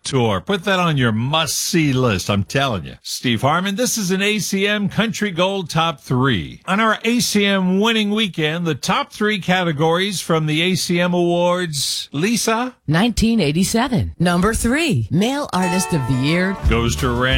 tour. Put that on your must-see list, I'm telling you. Steve Harmon, this is an ACM Country Gold Top 3. On our ACM winning weekend, the top 3 categories from the ACM Awards, Lisa? 1987. Number 3, Male Artist of the Year. Goes to Randy.